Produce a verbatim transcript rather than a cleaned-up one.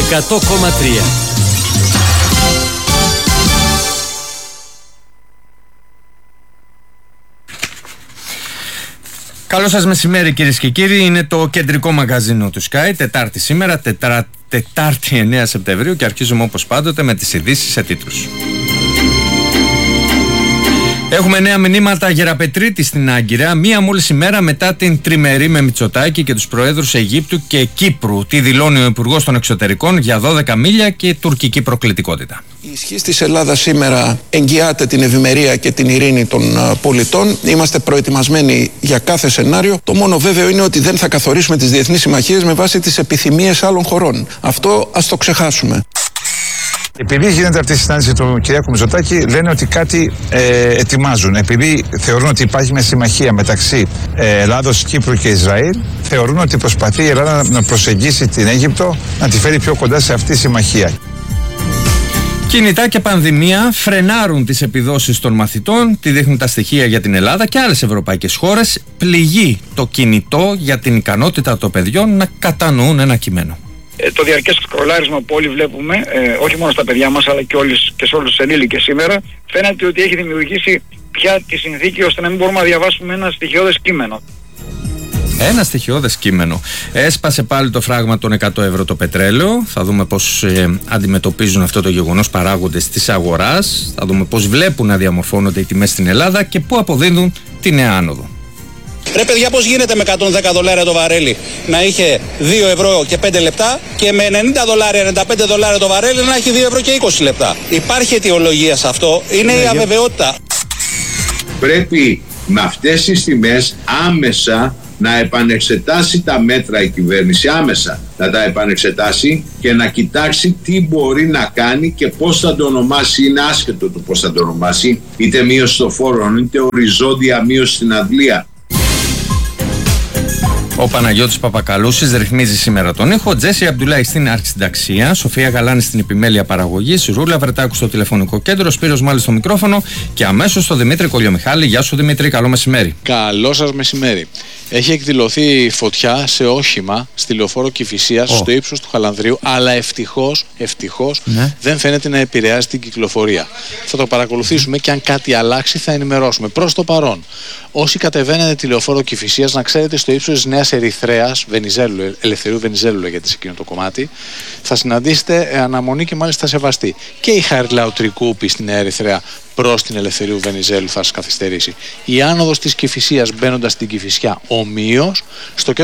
εκατό κόμμα τρία. Καλό σας μεσημέρι κυρίες και κύριοι, είναι το κεντρικό μαγαζίνο του Sky, Τετάρτη σήμερα, τετρα... Τετάρτη εννέα Σεπτεμβρίου, και αρχίζουμε όπως πάντοτε με τις ειδήσεις σε τίτλους. Έχουμε νέα μηνύματα Γεραπετρίτη στην Άγκυρα, μία μόλις ημέρα μετά την τριμερή με Μητσοτάκη και τους προέδρους Αιγύπτου και Κύπρου. Τι δηλώνει ο Υπουργός των Εξωτερικών για δώδεκα μίλια και τουρκική προκλητικότητα. Η ισχύς της Ελλάδας σήμερα εγγυάται την ευημερία και την ειρήνη των πολιτών. Είμαστε προετοιμασμένοι για κάθε σενάριο. Το μόνο βέβαιο είναι ότι δεν θα καθορίσουμε τις διεθνείς συμμαχίες με βάση τις επιθυμίες άλλων χωρών. Αυτό ας το ξεχάσουμε. Επειδή γίνεται αυτή η συνάντηση του Κυριάκου Μητσοτάκη, λένε ότι κάτι ε, ετοιμάζουν. Επειδή θεωρούν ότι υπάρχει μια συμμαχία μεταξύ ε, Ελλάδος, Κύπρου και Ισραήλ, θεωρούν ότι προσπαθεί η Ελλάδα να προσεγγίσει την Αίγυπτο, να τη φέρει πιο κοντά σε αυτή τη συμμαχία. Κινητά και πανδημία φρενάρουν τις επιδόσεις των μαθητών, τη δείχνουν τα στοιχεία για την Ελλάδα και άλλες ευρωπαϊκές χώρες. Πληγεί το κινητό για την ικανότητα των παιδιών να κατανοούν ένα κείμενο. Ε, το διαρκές σκρολάρισμα που όλοι βλέπουμε, ε, όχι μόνο στα παιδιά μας αλλά και, όλες, και σε όλους τους ενήλικες σήμερα, φαίνεται ότι έχει δημιουργήσει πια τη συνθήκη ώστε να μην μπορούμε να διαβάσουμε ένα στοιχειώδες κείμενο. Ένα στοιχειώδες κείμενο. Έσπασε πάλι το φράγμα των εκατό ευρώ το πετρέλαιο. Θα δούμε πώς ε, αντιμετωπίζουν αυτό το γεγονός παράγοντες της αγοράς. Θα δούμε πώς βλέπουν να διαμορφώνονται οι τιμές στην Ελλάδα και πού αποδίδουν τη νέα άνοδο. Ρε παιδιά, πώς γίνεται με εκατόν δέκα δολάρια το βαρέλι να είχε δύο ευρώ και πέντε λεπτά και με ενενήντα δολάρια, ενενήντα πέντε δολάρια το βαρέλι να έχει δύο ευρώ και είκοσι λεπτά. Υπάρχει αιτιολογία σε αυτό, είναι ναι, η αβεβαιότητα. Πρέπει με αυτές τις τιμές άμεσα να επανεξετάσει τα μέτρα η κυβέρνηση, άμεσα να τα επανεξετάσει και να κοιτάξει τι μπορεί να κάνει και πώς θα το ονομάσει. Είναι άσχετο το πώς θα το ονομάσει, είτε μείωση των φόρων, είτε οριζόντια μείωση στην αντλία. Ο Παναγιώτης Παπακαλούσης ρυθμίζει σήμερα τον ήχο, Τζέσι Αμπτουλάη στην αρχισυνταξία, Σοφία Γαλάνη στην επιμέλεια παραγωγής, Ρούλα Βρετάκου στο τηλεφωνικό κέντρο, Σπύρος Μάλης στο μικρόφωνο και αμέσως στο Δημήτρη Κολιομιχάλη. Γεια σου Δημήτρη, καλό μεσημέρι. Καλό σας μεσημέρι. Έχει εκδηλωθεί φωτιά σε όχημα στη λεωφόρο Κηφισίας, oh. στο ύψος του Χαλανδρίου, αλλά ευτυχώς, ευτυχώς ναι. δεν φαίνεται να επηρεάζει την κυκλοφορία. Θα το παρακολουθήσουμε και αν κάτι αλλάξει θα ενημερώσουμε. Προς το παρόν, όσοι κατεβαίνετε τη λεωφόρο Κηφισίας, να ξέρετε στο ύψος της Νέας Ερυθρέας, Βενιζέλου, Ελευθερίου Βενιζέλου λέγεται σε εκείνο το κομμάτι, θα συναντήσετε αναμονή και μάλιστα σεβαστή. Και η Χαριλάου Τρικούπη στη Νέα Ερυθρέα προς την Ελευθερίου Βενιζέλου θα σας καθυστερήσει. Η άνοδος της Κηφισίας μπαίνοντας στην Κηφισιά ομοίως, στο